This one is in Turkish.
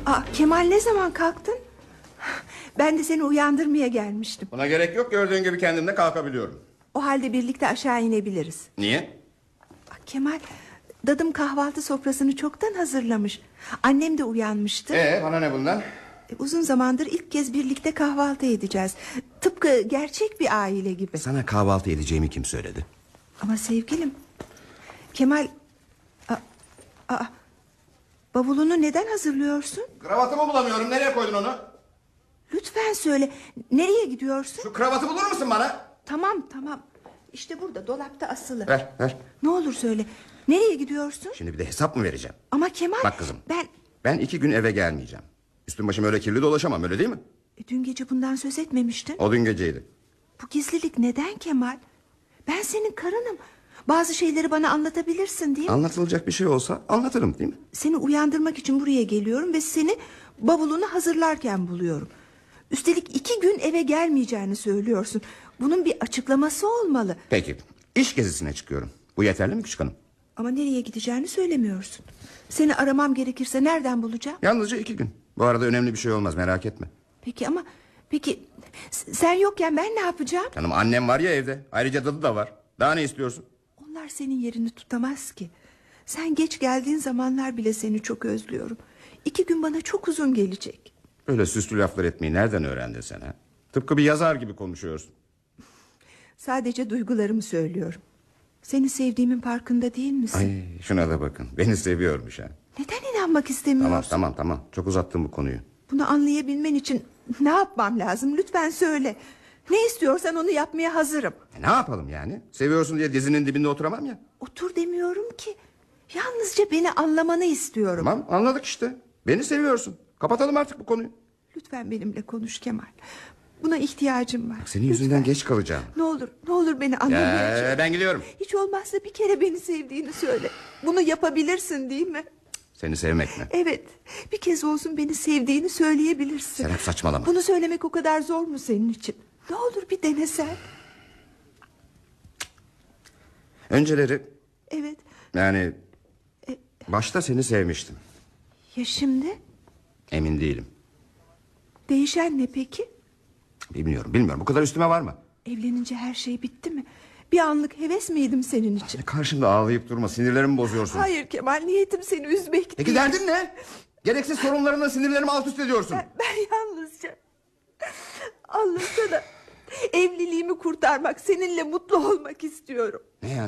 Kemal, ne zaman kalktın? Ben de seni uyandırmaya gelmiştim. Buna gerek yok, gördüğün gibi kendim de kalkabiliyorum. O halde birlikte aşağı inebiliriz. Niye? Kemal, dadım kahvaltı sofrasını çoktan hazırlamış. Annem de uyanmıştı. Bana ne bundan? Uzun zamandır ilk kez birlikte kahvaltı edeceğiz. Tıpkı gerçek bir aile gibi. Sana kahvaltı edeceğimi kim söyledi? Ama sevgilim, Kemal... Bavulunu neden hazırlıyorsun? Kravatımı bulamıyorum, nereye koydun onu? Lütfen söyle, nereye gidiyorsun? Şu kravatı bulur musun bana? Tamam. İşte burada, dolapta asılı. Ver. Ne olur söyle, nereye gidiyorsun? Şimdi bir de hesap mı vereceğim? Ama Kemal... Bak kızım, ben 2 gün eve gelmeyeceğim. Üstüm başım öyle kirli dolaşamam, öyle değil mi? Dün gece bundan söz etmemiştin. O dün geceydi. Bu gizlilik neden Kemal? Ben senin karınım. Bazı şeyleri bana anlatabilirsin değil mi? Anlatılacak bir şey olsa anlatırım, değil mi? Seni uyandırmak için buraya geliyorum ve seni bavulunu hazırlarken buluyorum. Üstelik 2 gün eve gelmeyeceğini söylüyorsun. Bunun bir açıklaması olmalı. Peki, iş gezisine çıkıyorum. Bu yeterli mi küçük hanım? Ama nereye gideceğini söylemiyorsun. Seni aramam gerekirse nereden bulacağım? Yalnızca 2 gün. Bu arada önemli bir şey olmaz, merak etme. Peki sen yokken ben ne yapacağım? Canım, annem var ya evde. Ayrıca dadı da var. Daha ne istiyorsun? Onlar senin yerini tutamaz ki. Sen geç geldiğin zamanlar bile seni çok özlüyorum. 2 gün bana çok uzun gelecek. Öyle süslü laflar etmeyi nereden öğrendin sen ha? Tıpkı bir yazar gibi konuşuyorsun. Sadece duygularımı söylüyorum. Seni sevdiğimin farkında değil misin? Ay, şuna da bakın, beni seviyormuş ha. Neden inanmak istemiyorsun? Tamam, çok uzattım bu konuyu. Bunu anlayabilmen için ne yapmam lazım? Lütfen söyle. Ne istiyorsan onu yapmaya hazırım. Ne yapalım yani? Seviyorsun diye dizinin dibinde oturamam ya. Otur demiyorum ki. Yalnızca beni anlamanı istiyorum. Tamam, anladık işte. Beni seviyorsun. Kapatalım artık bu konuyu. Lütfen benimle konuş Kemal. Buna ihtiyacım var. Senin yüzünden geç kalacağım. Ne olur beni anlamaya çalış. Ben gidiyorum. Hiç olmazsa bir kere beni sevdiğini söyle. Bunu yapabilirsin değil mi? Seni sevmek mi? Evet, bir kez olsun beni sevdiğini söyleyebilirsin. Serap, saçmalama. Bunu söylemek o kadar zor mu senin için? Ne olur bir denesen. Önceleri Evet. yani başta seni sevmiştim. Ya şimdi? Emin değilim. Değişen ne peki? Bilmiyorum, bu kadar üstüme varma. Evlenince her şey bitti mi? Bir anlık heves miydim senin için? Karşımda ağlayıp durma, sinirlerimi bozuyorsun. Hayır Kemal, niyetim seni üzmek Peki değil. derdin ne? Gereksiz sorunlarınla sinirlerimi alt üst ediyorsun. Ben yalnızca anlasana, evliliğimi kurtarmak, seninle mutlu olmak istiyorum. Ne yani?